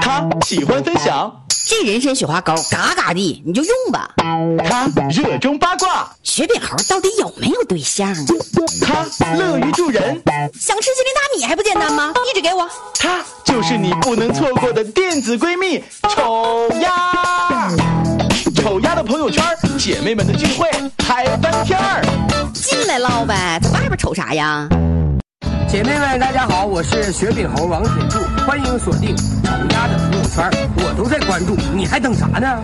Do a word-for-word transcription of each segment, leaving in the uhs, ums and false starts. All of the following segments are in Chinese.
他喜欢分享， 这人参雪花膏嘎嘎的，你就用吧。 他热衷八卦， 雪饼猴到底有没有对象啊？ 他乐于助人， 想吃吉林大米还不简单吗？地址给我。 他就是你不能错过的电子闺蜜丑丫。丑丫的朋友圈，姐妹们的聚会，嗨翻天儿。 进来唠呗，在外边瞅啥呀？ 姐妹们，大家好，我是雪饼猴王铁柱，欢迎锁定丑丫的朋友圈，我都在关注，你还等啥呢？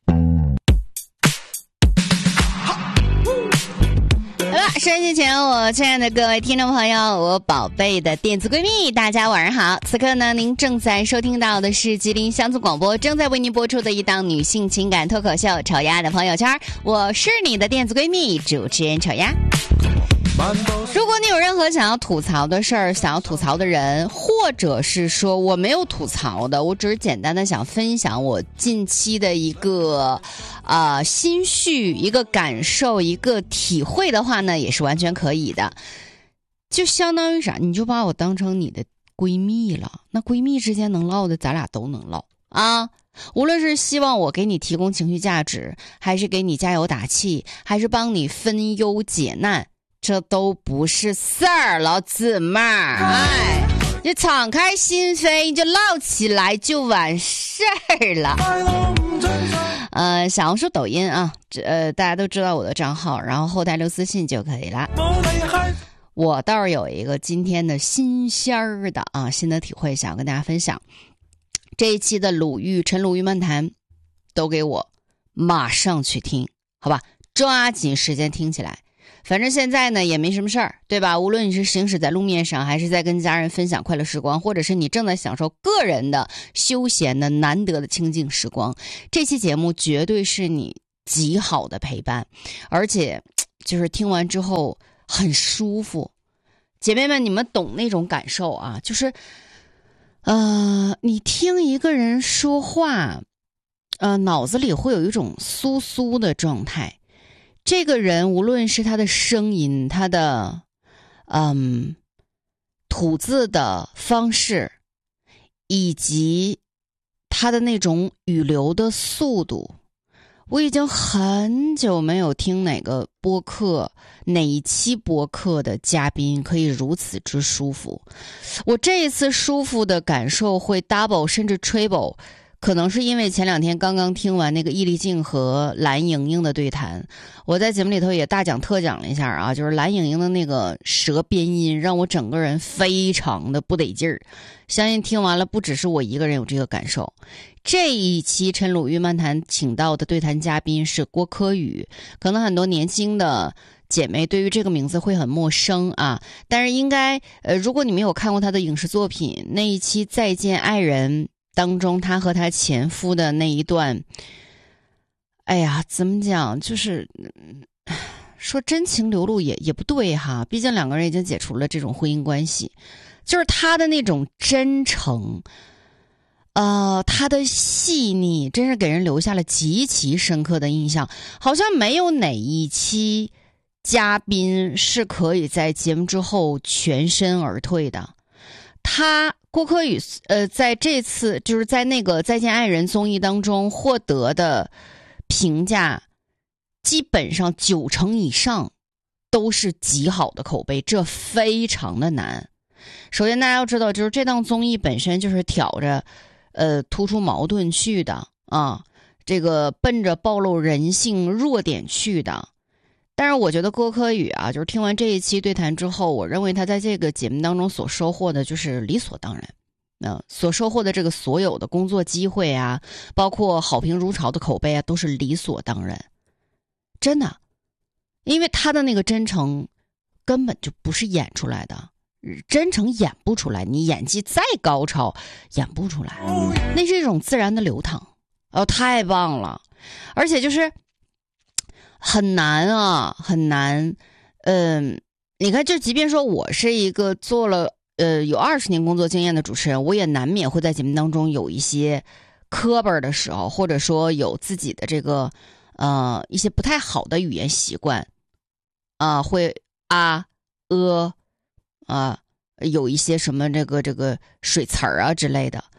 好了，收音机前，我亲爱的各位听众朋友，我宝贝的电子闺蜜，大家晚上好。此刻呢，您正在收听到的是吉林乡村广播正在为您播出的一档女性情感脱口秀《丑丫的朋友圈》，我是你的电子闺蜜主持人丑丫。如果你有任何想要吐槽的事儿，想要吐槽的人，或者是说我没有吐槽的，我只是简单的想分享我近期的一个呃心绪、一个感受、一个体会的话呢，也是完全可以的。就相当于啥，你就把我当成你的闺蜜了，那闺蜜之间能唠的咱俩都能唠啊。无论是希望我给你提供情绪价值，还是给你加油打气，还是帮你分忧解难，这都不是事儿，老姊妹儿，哎，你敞开心扉，你就唠起来就完事儿了。呃，小红书、抖音啊，这呃大家都知道我的账号，然后后台留私信就可以了。我倒是有一个今天的新鲜儿的啊心得体会，想跟大家分享。这一期的鲁豫陈鲁豫漫谈，都给我马上去听，好吧，抓紧时间听起来。反正现在呢也没什么事儿，对吧？无论你是行驶在路面上，还是在跟家人分享快乐时光，或者是你正在享受个人的休闲的难得的清静时光，这期节目绝对是你极好的陪伴，而且就是听完之后很舒服。姐妹们，你们懂那种感受啊？就是呃，你听一个人说话，呃，脑子里会有一种酥酥的状态。这个人无论是他的声音，他的嗯吐字的方式，以及他的那种语流的速度，我已经很久没有听哪个播客哪一期播客的嘉宾可以如此之舒服。我这一次舒服的感受会 double 甚至 triple，可能是因为前两天刚刚听完那个易立竞和蓝盈莹的对谈，我在节目里头也大讲特讲了一下啊，就是蓝盈莹的那个舌边音让我整个人非常的不得劲儿，相信听完了不只是我一个人有这个感受。这一期陈鲁豫漫谈请到的对谈嘉宾是郭柯宇，可能很多年轻的姐妹对于这个名字会很陌生啊，但是应该呃，如果你没有看过他的影视作品，那一期再见爱人当中他和他前夫的那一段，哎呀怎么讲，就是说真情流露也也不对哈，毕竟两个人已经解除了这种婚姻关系，就是他的那种真诚呃，他的细腻真是给人留下了极其深刻的印象，好像没有哪一期嘉宾是可以在节目之后全身而退的。他郭柯宇呃，在这次就是在那个再见爱人综艺当中获得的评价基本上九成以上都是极好的口碑，这非常的难。首先大家要知道，就是这档综艺本身就是挑着呃突出矛盾去的啊，这个奔着暴露人性弱点去的。但是我觉得郭柯宇啊，就是听完这一期对谈之后，我认为他在这个节目当中所收获的就是理所当然。那、呃、所收获的这个所有的工作机会啊，包括好评如潮的口碑啊，都是理所当然。真的，因为他的那个真诚根本就不是演出来的，真诚演不出来，你演技再高超演不出来，那是一种自然的流淌。哦，太棒了，而且就是很难啊，很难。嗯、呃，你看，就即便说我是一个做了呃有二十年工作经验的主持人，我也难免会在节目当中有一些磕巴的时候，或者说有自己的这个呃一些不太好的语言习惯啊、呃，会啊呃啊有一些什么这个这个水词儿啊之类的。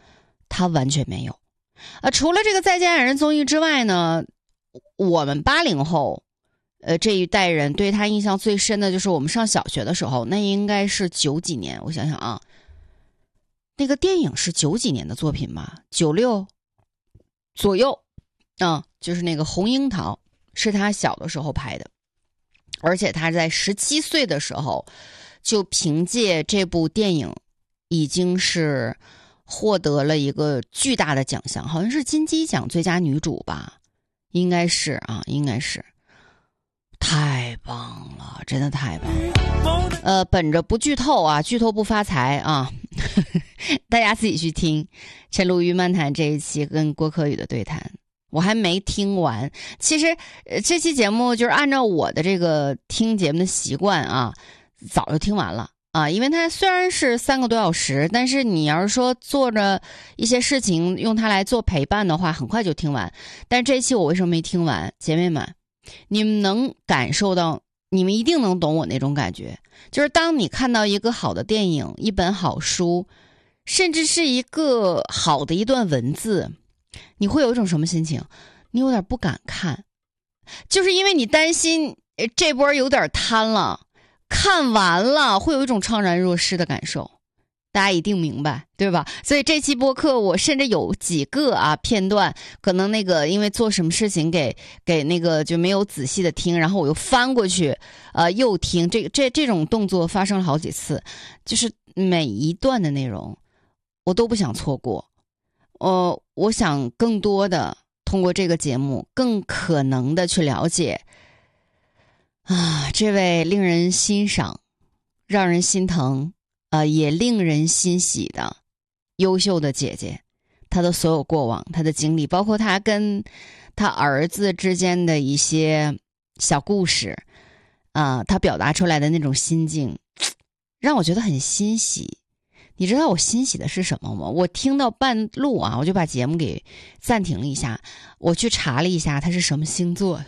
他完全没有。呃，除了这个再见爱人综艺之外呢，我们八零后，呃这一代人对他印象最深的就是我们上小学的时候，那应该是九几年，我想想啊，那个电影是九几年的作品吧，九六左右，啊，就是那个红樱桃，是他小的时候拍的，而且他在十七岁的时候，就凭借这部电影，已经是获得了一个巨大的奖项，好像是金鸡奖最佳女主吧，应该是啊，应该是，太棒了，真的太棒了。呃，本着不剧透啊，剧透不发财啊，大家自己去听陈鲁豫漫谈这一期跟郭可宇的对谈。我还没听完，其实、呃、这期节目就是按照我的这个听节目的习惯啊，早就听完了啊，因为它虽然是三个多小时，但是你要是说做着一些事情用它来做陪伴的话，很快就听完。但是这一期我为什么没听完？姐妹们，你们能感受到，你们一定能懂我那种感觉，就是当你看到一个好的电影，一本好书，甚至是一个好的一段文字，你会有一种什么心情？你有点不敢看，就是因为你担心这波有点贪了，看完了会有一种怅然若失的感受，大家一定明白，对吧？所以这期播客我甚至有几个啊片段，可能那个因为做什么事情给给那个就没有仔细的听，然后我又翻过去，呃，又听，这这这种动作发生了好几次，就是每一段的内容我都不想错过。呃，我想更多的通过这个节目，更可能的去了解啊，这位令人欣赏、让人心疼，呃，也令人欣喜的优秀的姐姐，她的所有过往，她的经历，包括她跟她儿子之间的一些小故事，啊、呃，她表达出来的那种心境，让我觉得很欣喜。你知道我欣喜的是什么吗？我听到半路啊，我就把节目给暂停了一下，我去查了一下他是什么星座，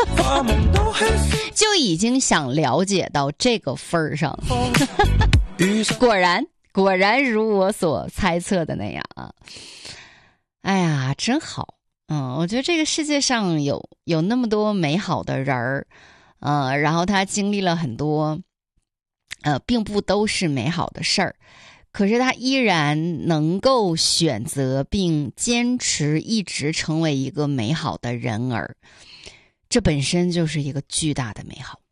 就已经想了解到这个份儿上。果然，果然如我所猜测的那样啊！哎呀，真好。嗯，我觉得这个世界上有有那么多美好的人儿，呃，然后他经历了很多，呃，并不都是美好的事儿。可是他依然能够选择并坚持一直成为一个美好的人儿，这本身就是一个巨大的美好。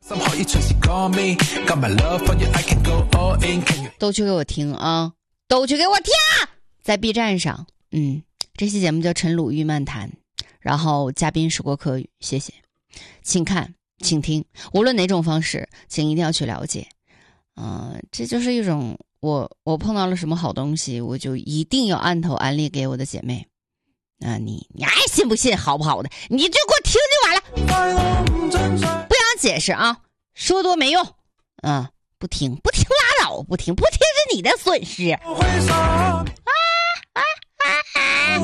都去给我听啊，都去给我听，在 B 站上。嗯，这期节目叫陈鲁豫漫谈，然后嘉宾是郭可宇，谢谢，请看请听，无论哪种方式请一定要去了解。呃，这就是一种我我碰到了什么好东西，我就一定要按头安利给我的姐妹。啊、呃，你你爱信不信好不好的，你就给我听就完了，不想解释啊，说多没用。嗯、呃，不听不听拉倒，不听不听是你的损失。啊啊啊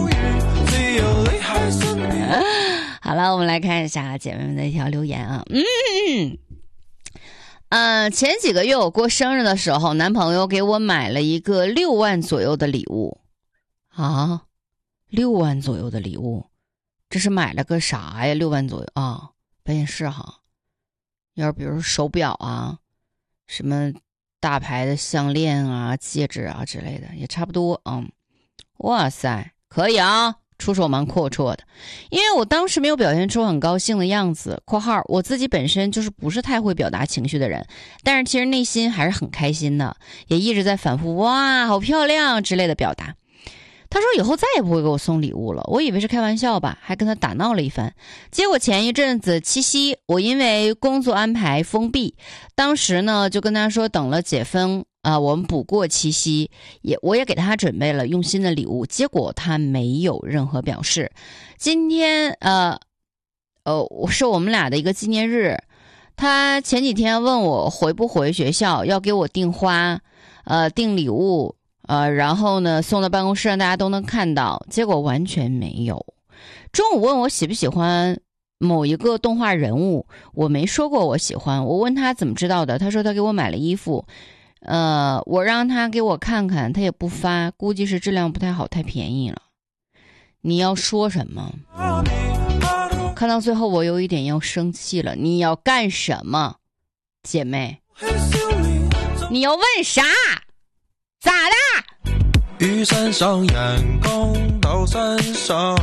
啊！好了，我们来看一下姐妹们的一条留言啊，嗯。呃，前几个月我过生日的时候，男朋友给我买了一个六万左右的礼物。啊，六万左右的礼物，这是买了个啥呀？六万左右啊，保险是哈。要是比如手表啊，什么大牌的项链啊、戒指啊之类的，也差不多。嗯，哇塞，可以啊。出手蛮阔绰的，因为我当时没有表现出很高兴的样子（括号我自己本身就是不是太会表达情绪的人，但是其实内心还是很开心的，也一直在反复哇好漂亮之类的表达）。他说以后再也不会给我送礼物了，我以为是开玩笑吧，还跟他打闹了一番。结果前一阵子七夕，我因为工作安排封闭，当时呢就跟他说等了解封啊、呃，我们补过七夕，也我也给他准备了用心的礼物，结果他没有任何表示。今天呃呃是我们俩的一个纪念日，他前几天问我回不回学校，要给我订花，呃订礼物。呃，然后呢，送到办公室让大家都能看到，结果完全没有。中午问我喜不喜欢某一个动画人物，我没说过我喜欢。我问他怎么知道的，他说他给我买了衣服， 呃，我让他给我看看，他也不发，估计是质量不太好，太便宜了。你要说什么？看到最后我有一点要生气了，你要干什么？姐妹，你要问啥？咋的？ 雨伞上阳光到山上，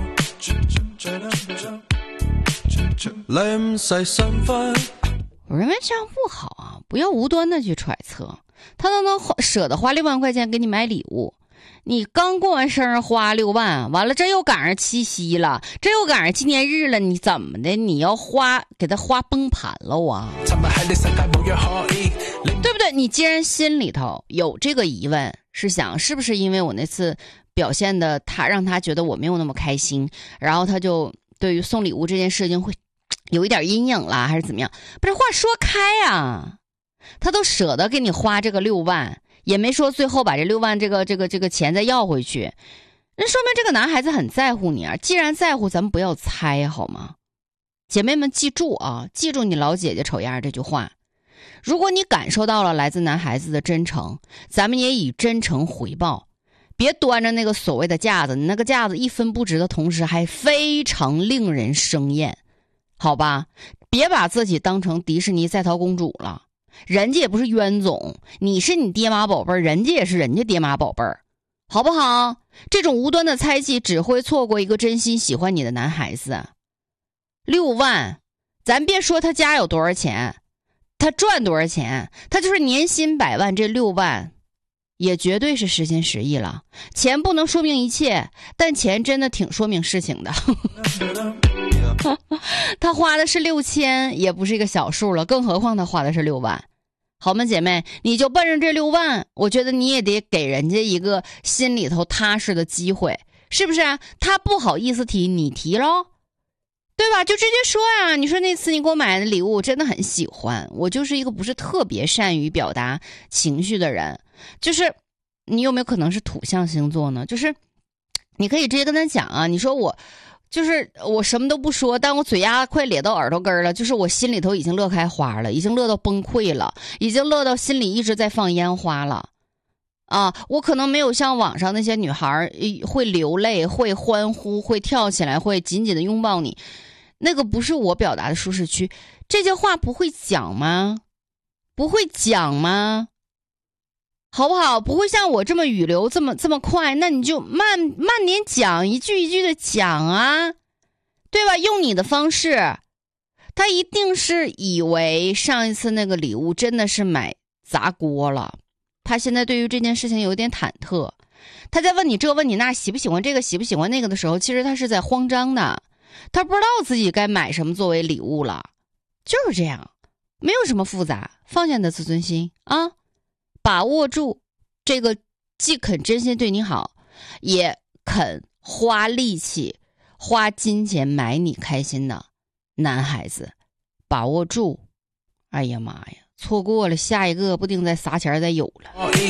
我认为这样不好啊，不要无端的去揣测。他都能舍得花六万块钱给你买礼物，你刚过完生日花六万，完了这又赶上七夕了，这又赶上纪念日了，你怎么的？你要花给他花崩盘了啊？对不对？你既然心里头有这个疑问，是想是不是因为我那次表现的他让他觉得我没有那么开心，然后他就对于送礼物这件事情会有一点阴影啦，还是怎么样？不是，话说开啊，他都舍得给你花这个六万，也没说最后把这六万这个这个这个钱再要回去，那说明这个男孩子很在乎你啊。既然在乎，咱们不要猜好吗？姐妹们记住啊，记住你老姐姐丑样这句话。如果你感受到了来自男孩子的真诚，咱们也以真诚回报，别端着那个所谓的架子，你那个架子一分不值的同时还非常令人生厌，好吧？别把自己当成迪士尼在逃公主了，人家也不是冤总，你是你爹妈宝贝儿，人家也是人家爹妈宝贝儿，好不好？这种无端的猜忌只会错过一个真心喜欢你的男孩子。六万，咱别说他家有多少钱，他赚多少钱，他就是年薪百万，这六万也绝对是实心实意了。钱不能说明一切，但钱真的挺说明事情的。他花的是六千，也不是一个小数了，更何况他花的是六万。好吗，姐妹，你就奔着这六万，我觉得你也得给人家一个心里头踏实的机会，是不是啊？他不好意思提，你提咯，对吧？就直接说呀，你说那次你给我买的礼物我真的很喜欢，我就是一个不是特别善于表达情绪的人，就是你有没有可能是土象星座呢？就是你可以直接跟他讲啊，你说我就是我什么都不说，但我嘴丫快咧到耳朵根了，就是我心里头已经乐开花了，已经乐到崩溃了，已经乐到心里一直在放烟花了啊！我可能没有像网上那些女孩会流泪，会欢呼，会跳起来，会紧紧的拥抱你，那个不是我表达的舒适区。这些话不会讲吗？不会讲吗？好不好？不会像我这么语流这么这么快，那你就慢慢点讲，一句一句的讲啊，对吧？用你的方式。他一定是以为上一次那个礼物真的是买砸锅了，他现在对于这件事情有点忐忑。他在问你这问你那，喜不喜欢这个喜不喜欢那个的时候，其实他是在慌张的，他不知道自己该买什么作为礼物了。就是这样，没有什么复杂，放下你的自尊心啊，把握住这个既肯真心对你好，也肯花力气花金钱买你开心的男孩子，把握住。哎呀妈呀，错过了下一个不定再撒钱再有了。